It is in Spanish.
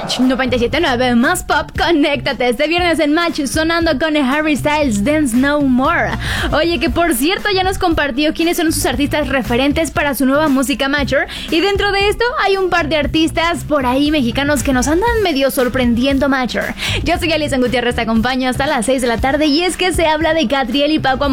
Match 97.9, más pop, conéctate este viernes en Match, sonando con Harry Styles, Dance No More. Oye, que por cierto ya nos compartió quiénes son sus artistas referentes para su nueva música Mature, y dentro de esto hay un par de artistas por ahí mexicanos que nos andan medio sorprendiendo Mature. Yo soy Alison Gutiérrez, te acompaño hasta las 6 de la tarde, y es que se habla de Catriel y Paco